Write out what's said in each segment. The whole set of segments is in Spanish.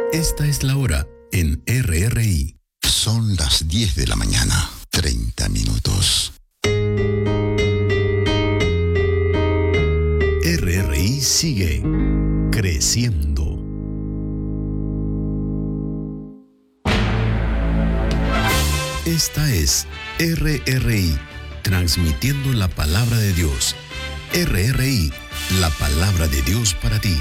Esta es la hora en RRI. Son las 10 de la mañana, 30 minutos. RRI sigue creciendo. Esta es RRI, transmitiendo la palabra de Dios. RRI, la palabra de Dios para ti.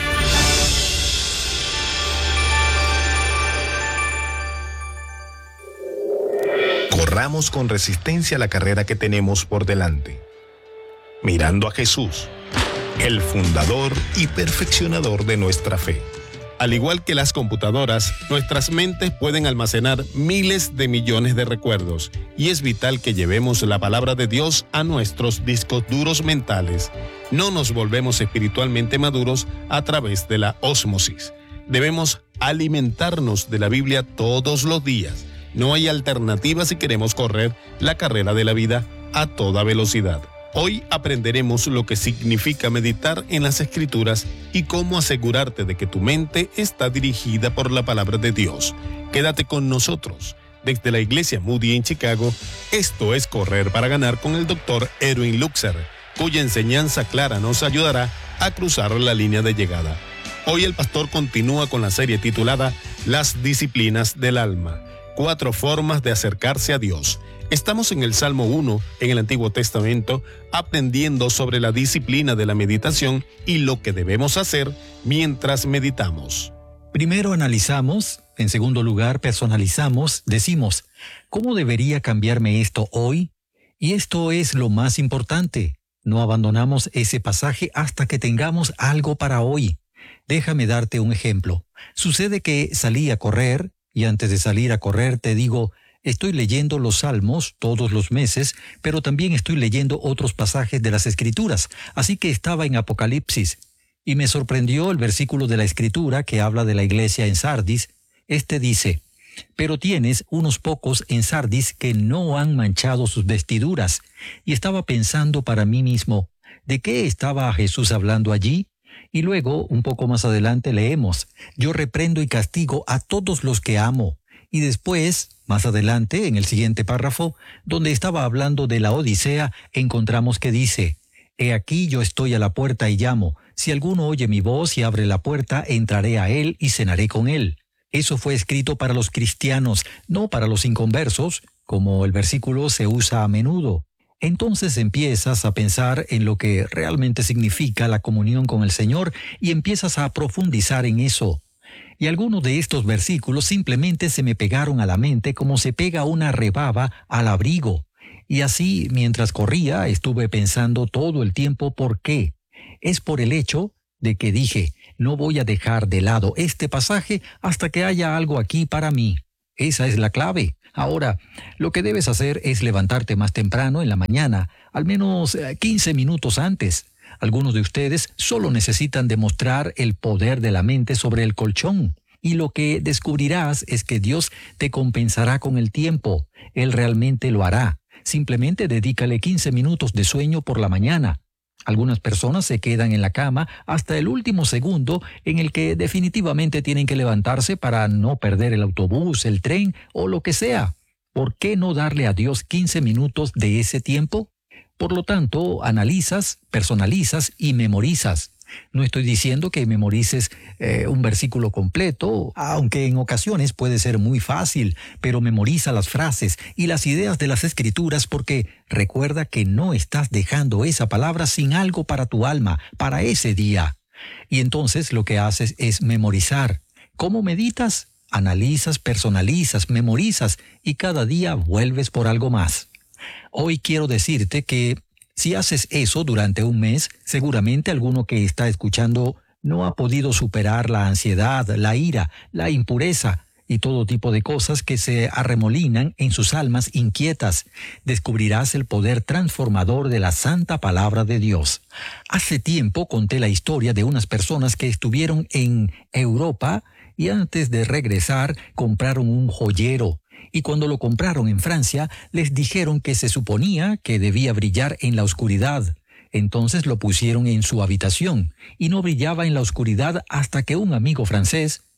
Corramos con resistencia la carrera que tenemos por delante, mirando a Jesús, el fundador y perfeccionador de nuestra fe. Al igual que las computadoras, nuestras mentes pueden almacenar miles de millones de recuerdos, y es vital que llevemos la palabra de Dios a nuestros discos duros mentales. No nos volvemos espiritualmente maduros a través de la ósmosis. Debemos alimentarnos de la Biblia todos los días. No hay alternativa si queremos correr la carrera de la vida a toda velocidad. Hoy aprenderemos lo que significa meditar en las Escrituras y cómo asegurarte de que tu mente está dirigida por la palabra de Dios. Quédate con nosotros. Desde la Iglesia Moody en Chicago, esto es Correr para Ganar con el Dr. Erwin Lutzer, cuya enseñanza clara nos ayudará a cruzar la línea de llegada. Hoy el pastor continúa con la serie titulada Las disciplinas del alma. 4 formas de acercarse a Dios. Estamos en el Salmo 1, en el Antiguo Testamento, aprendiendo sobre la disciplina de la meditación y lo que debemos hacer mientras meditamos. Primero analizamos, en segundo lugar personalizamos, decimos, ¿cómo debería cambiarme esto hoy? Y esto es lo más importante. No abandonamos ese pasaje hasta que tengamos algo para hoy. Déjame darte un ejemplo. Sucede que salí a correr, y antes de salir a correr te digo, estoy leyendo los Salmos todos los meses, pero también estoy leyendo otros pasajes de las Escrituras. Así que estaba en Apocalipsis. Y me sorprendió el versículo de la Escritura que habla de la iglesia en Sardis. Este dice, pero tienes unos pocos en Sardis que no han manchado sus vestiduras. Y estaba pensando para mí mismo, ¿de qué estaba Jesús hablando allí? Y luego, un poco más adelante leemos, yo reprendo y castigo a todos los que amo. Y después, más adelante, en el siguiente párrafo, donde estaba hablando de la Odisea, encontramos que dice, he aquí yo estoy a la puerta y llamo. Si alguno oye mi voz y abre la puerta, entraré a él y cenaré con él. Eso fue escrito para los cristianos, no para los inconversos, como el versículo se usa a menudo. Entonces empiezas a pensar en lo que realmente significa la comunión con el Señor y empiezas a profundizar en eso. Y algunos de estos versículos simplemente se me pegaron a la mente como se pega una rebaba al abrigo. Y así, mientras corría, estuve pensando todo el tiempo por qué. Es por el hecho de que dije, no voy a dejar de lado este pasaje hasta que haya algo aquí para mí. Esa es la clave. Ahora, lo que debes hacer es levantarte más temprano en la mañana, al menos 15 minutos antes. Algunos de ustedes solo necesitan demostrar el poder de la mente sobre el colchón. Y lo que descubrirás es que Dios te compensará con el tiempo. Él realmente lo hará. Simplemente dedícale 15 minutos de sueño por la mañana. Algunas personas se quedan en la cama hasta el último segundo en el que definitivamente tienen que levantarse para no perder el autobús, el tren o lo que sea. ¿Por qué no darle a Dios 15 minutos de ese tiempo? Por lo tanto, analizas, personalizas y memorizas. No estoy diciendo que memorices un versículo completo, aunque en ocasiones puede ser muy fácil, pero memoriza las frases y las ideas de las Escrituras porque recuerda que no estás dejando esa palabra sin algo para tu alma, para ese día. Y entonces lo que haces es memorizar. ¿Cómo meditas? Analizas, personalizas, memorizas y cada día vuelves por algo más. Hoy quiero decirte que si haces eso durante un mes, seguramente alguno que está escuchando no ha podido superar la ansiedad, la ira, la impureza y todo tipo de cosas que se arremolinan en sus almas inquietas. Descubrirás el poder transformador de la santa palabra de Dios. Hace tiempo conté la historia de unas personas que estuvieron en Europa y antes de regresar compraron un joyero. Y cuando lo compraron en Francia, les dijeron que se suponía que debía brillar en la oscuridad. Entonces lo pusieron en su habitación, y no brillaba en la oscuridad hasta que un amigo francés,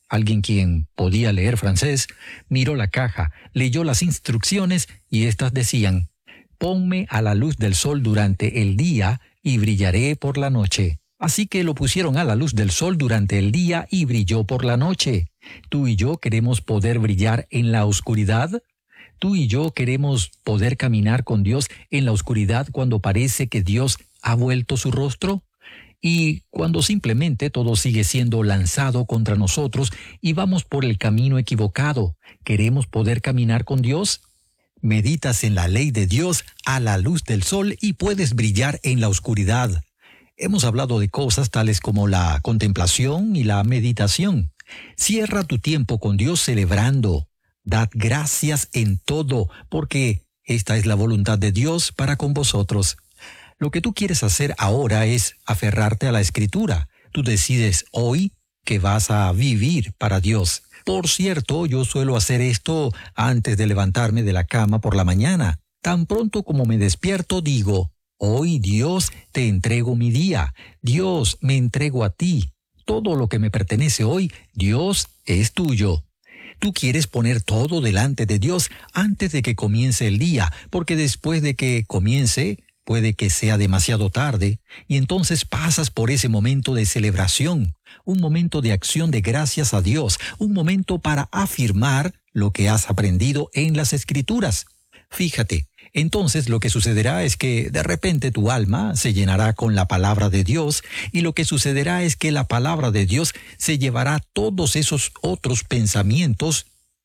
Alguien quien podía leer francés, miró la caja, leyó las instrucciones y éstas decían: «Ponme a la luz del sol durante el día y brillaré por la noche». Así que lo pusieron a la luz del sol durante el día y brilló por la noche. ¿Tú y yo queremos poder brillar en la oscuridad? ¿Tú y yo queremos poder caminar con Dios en la oscuridad cuando parece que Dios ha vuelto su rostro? Y cuando simplemente todo sigue siendo lanzado contra nosotros y vamos por el camino equivocado, ¿queremos poder caminar con Dios? Meditas en la ley de Dios a la luz del sol y puedes brillar en la oscuridad. Hemos hablado de cosas tales como la contemplación y la meditación. Cierra tu tiempo con Dios celebrando. Dad gracias en todo, porque esta es la voluntad de Dios para con vosotros. Lo que tú quieres hacer ahora es aferrarte a la Escritura. Tú decides hoy que vas a vivir para Dios. Por cierto, yo suelo hacer esto antes de levantarme de la cama por la mañana. Tan pronto como me despierto, digo: «Hoy, Dios, te entrego mi día. Dios, me entrego a ti. Todo lo que me pertenece hoy, Dios, es tuyo». Tú quieres poner todo delante de Dios antes de que comience el día, porque después de que comience, puede que sea demasiado tarde, y entonces pasas por ese momento de celebración, un momento de acción de gracias a Dios, un momento para afirmar lo que has aprendido en las Escrituras. Fíjate, entonces lo que sucederá es que de repente tu alma se llenará con la palabra de Dios, y lo que sucederá es que la palabra de Dios se llevará todos esos otros pensamientos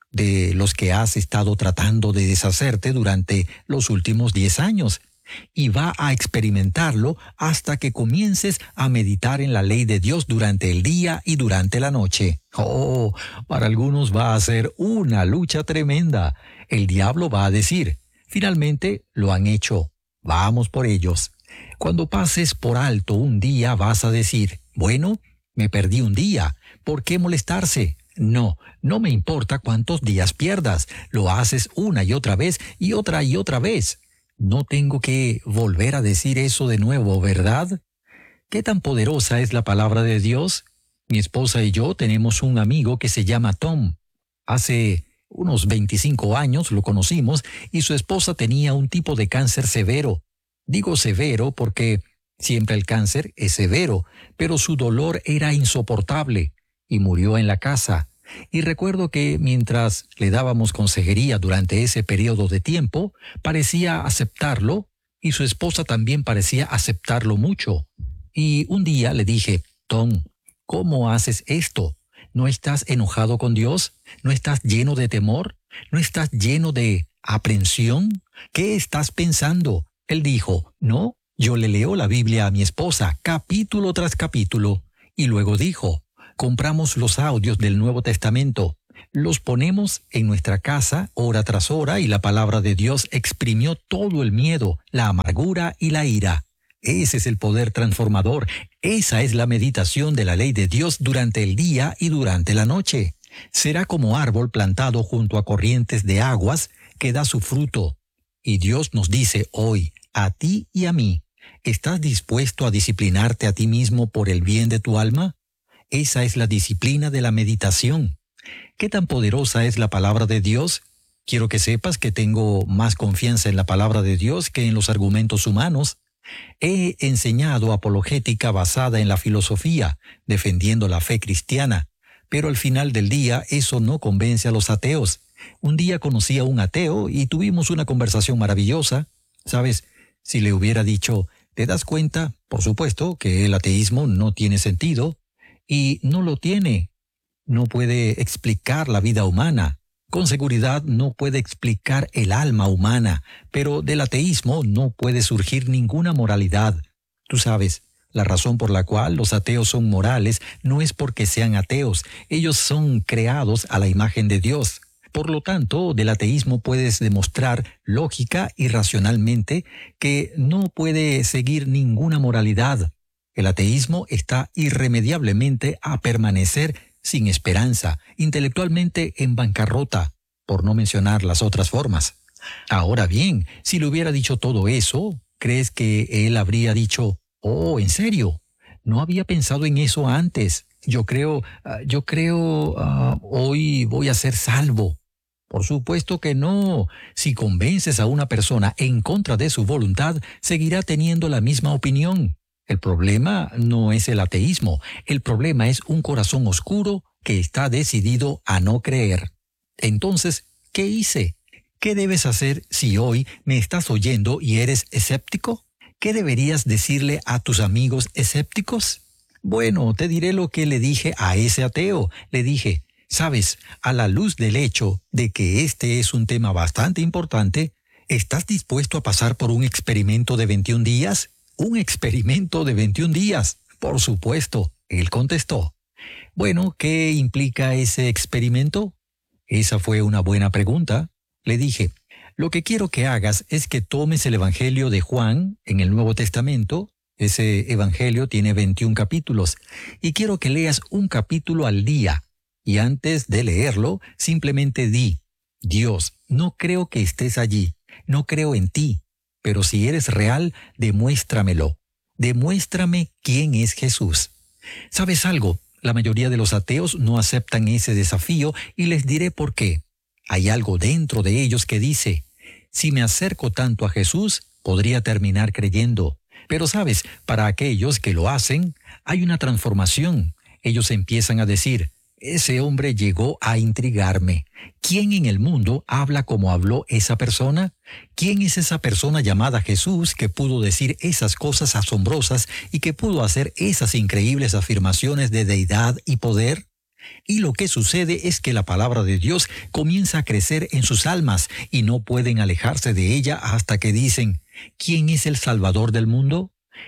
de los que has estado tratando de deshacerte durante los últimos 10 años. Y va a experimentarlo hasta que comiences a meditar en la ley de Dios durante el día y durante la noche. Oh, para algunos va a ser una lucha tremenda. El diablo va a decir: «Finalmente lo han hecho. Vamos por ellos». Cuando pases por alto un día vas a decir: «Bueno, me perdí un día. ¿Por qué molestarse?» No me importa cuántos días pierdas. Lo haces una y otra vez y otra vez. No tengo que volver a decir eso de nuevo, ¿verdad? ¿Qué tan poderosa es la palabra de Dios? Mi esposa y yo tenemos un amigo que se llama Tom. Hace unos 25 años lo conocimos y su esposa tenía un tipo de cáncer severo. Digo severo porque siempre el cáncer es severo, pero su dolor era insoportable y murió en la casa. Y recuerdo que mientras le dábamos consejería durante ese periodo de tiempo, parecía aceptarlo y su esposa también parecía aceptarlo mucho. Y un día le dije: «Tom, ¿cómo haces esto? ¿No estás enojado con Dios? ¿No estás lleno de temor? ¿No estás lleno de aprensión? ¿Qué estás pensando?» Él dijo: «No, yo le leo la Biblia a mi esposa, capítulo tras capítulo». Y luego dijo: «Compramos los audios del Nuevo Testamento, los ponemos en nuestra casa hora tras hora y la palabra de Dios exprimió todo el miedo, la amargura y la ira». Ese es el poder transformador. Esa es la meditación de la ley de Dios durante el día y durante la noche. Será como árbol plantado junto a corrientes de aguas que da su fruto. Y Dios nos dice hoy, a ti y a mí: ¿estás dispuesto a disciplinarte a ti mismo por el bien de tu alma? Esa es la disciplina de la meditación. ¿Qué tan poderosa es la palabra de Dios? Quiero que sepas que tengo más confianza en la palabra de Dios que en los argumentos humanos. He enseñado apologética basada en la filosofía, defendiendo la fe cristiana, pero al final del día eso no convence a los ateos. Un día conocí a un ateo y tuvimos una conversación maravillosa. ¿Sabes? Si le hubiera dicho: «¿Te das cuenta, por supuesto, que el ateísmo no tiene sentido?» Y no lo tiene. No puede explicar la vida humana. Con seguridad no puede explicar el alma humana, pero del ateísmo no puede surgir ninguna moralidad. Tú sabes, la razón por la cual los ateos son morales no es porque sean ateos. Ellos son creados a la imagen de Dios. Por lo tanto, del ateísmo puedes demostrar lógica y racionalmente que no puede seguir ninguna moralidad. El ateísmo está irremediablemente a permanecer sin esperanza, intelectualmente en bancarrota, por no mencionar las otras formas. Ahora bien, si le hubiera dicho todo eso, ¿crees que él habría dicho: «Oh, ¿en serio? No había pensado en eso antes»? Yo creo, hoy voy a ser salvo. Por supuesto que no. Si convences a una persona en contra de su voluntad, seguirá teniendo la misma opinión. El problema no es el ateísmo, el problema es un corazón oscuro que está decidido a no creer. Entonces, ¿qué hice? ¿Qué debes hacer si hoy me estás oyendo y eres escéptico? ¿Qué deberías decirle a tus amigos escépticos? Bueno, te diré lo que le dije a ese ateo. Le dije, sabes, a la luz del hecho de que este es un tema bastante importante, ¿estás dispuesto a pasar por un experimento de 21 días? ¿Un experimento de 21 días? Por supuesto, él contestó. Bueno, ¿qué implica ese experimento? Esa fue una buena pregunta. Le dije, lo que quiero que hagas es que tomes el Evangelio de Juan en el Nuevo Testamento. Ese Evangelio tiene 21 capítulos y quiero que leas un capítulo al día. Y antes de leerlo, simplemente di, Dios, no creo que estés allí, no creo en ti, pero si eres real, demuéstramelo. Demuéstrame quién es Jesús. ¿Sabes algo? La mayoría de los ateos no aceptan ese desafío y les diré por qué. Hay algo dentro de ellos que dice, si me acerco tanto a Jesús, podría terminar creyendo. Pero sabes, para aquellos que lo hacen, hay una transformación. Ellos empiezan a decir, ese hombre llegó a intrigarme. ¿Quién en el mundo habla como habló esa persona? ¿Quién es esa persona llamada Jesús que pudo decir esas cosas asombrosas y que pudo hacer esas increíbles afirmaciones de deidad y poder? Y lo que sucede es que la palabra de Dios comienza a crecer en sus almas y no pueden alejarse de ella hasta que dicen, ¿quién es el Salvador del mundo?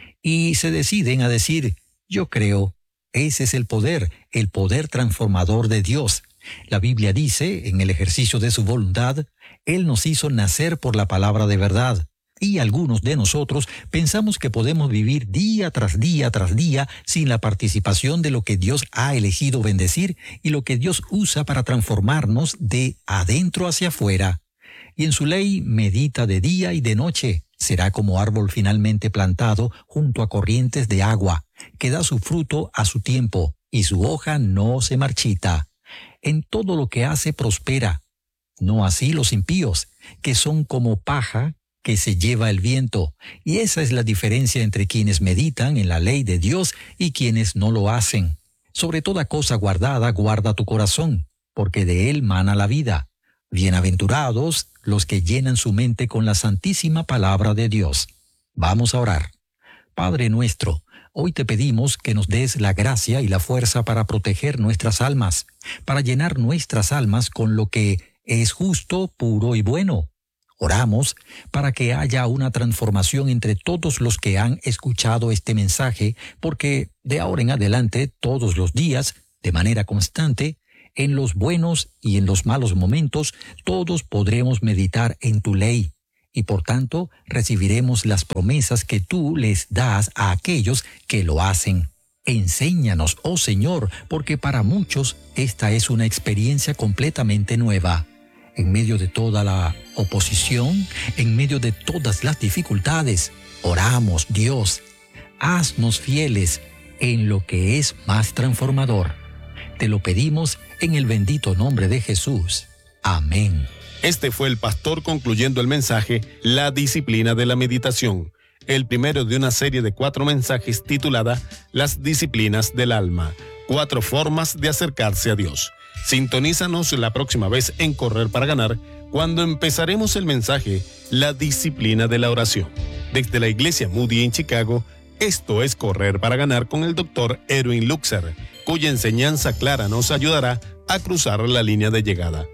Y se deciden a decir, yo creo. Ese es el poder transformador de Dios. La Biblia dice, en el ejercicio de su voluntad, Él nos hizo nacer por la palabra de verdad. Y algunos de nosotros pensamos que podemos vivir día tras día tras día sin la participación de lo que Dios ha elegido bendecir y lo que Dios usa para transformarnos de adentro hacia afuera. Y en su ley medita de día y de noche. Será como árbol finalmente plantado junto a corrientes de agua, que da su fruto a su tiempo, y su hoja no se marchita. En todo lo que hace prospera. No así los impíos, que son como paja que se lleva el viento. Y esa es la diferencia entre quienes meditan en la ley de Dios y quienes no lo hacen. Sobre toda cosa guardada, guarda tu corazón, porque de él mana la vida. Bienaventurados los que llenan su mente con la santísima palabra de Dios. Vamos a orar. Padre nuestro, hoy te pedimos que nos des la gracia y la fuerza para proteger nuestras almas, para llenar nuestras almas con lo que es justo, puro y bueno. Oramos para que haya una transformación entre todos los que han escuchado este mensaje, porque de ahora en adelante, todos los días, de manera constante, en los buenos y en los malos momentos, todos podremos meditar en tu ley, y por tanto recibiremos las promesas que tú les das a aquellos que lo hacen. Enséñanos, oh Señor, porque para muchos esta es una experiencia completamente nueva. En medio de toda la oposición, en medio de todas las dificultades, oramos, Dios, haznos fieles en lo que es más transformador. Te lo pedimos en el bendito nombre de Jesús. Amén. Este fue el pastor concluyendo el mensaje La disciplina de la meditación, el primero de una serie de 4 mensajes titulada Las disciplinas del alma, 4 formas de acercarse a Dios. Sintonízanos la próxima vez en Correr para Ganar, cuando empezaremos el mensaje La disciplina de la oración. Desde la Iglesia Moody en Chicago, esto es Correr para Ganar con el Dr. Erwin Luxer, cuya enseñanza clara nos ayudará a cruzar la línea de llegada.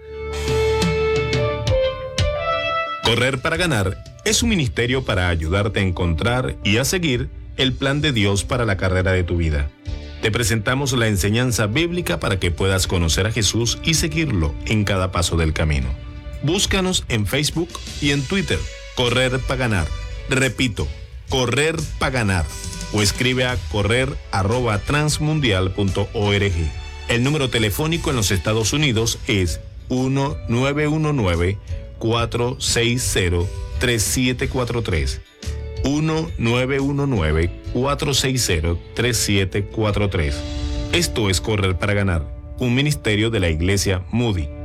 Correr para Ganar es un ministerio para ayudarte a encontrar y a seguir el plan de Dios para la carrera de tu vida. Te presentamos la enseñanza bíblica para que puedas conocer a Jesús y seguirlo en cada paso del camino. Búscanos en Facebook y en Twitter, Correr para Ganar. Repito, Correr para Ganar. O escribe a correr@transmundial.org. El número telefónico en los Estados Unidos es 1-919-460-3743. 1-919-460-3743. Esto es Correr para Ganar, un ministerio de la Iglesia Moody.